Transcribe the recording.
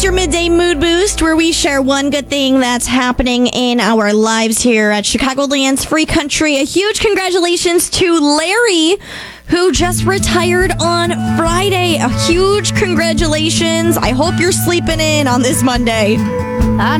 It's your midday mood boost where we share one good thing that's happening in our lives here at Chicagoland's Free Country. A huge congratulations to Larry, who just retired on Friday. A huge congratulations. I hope you're sleeping in on this Monday.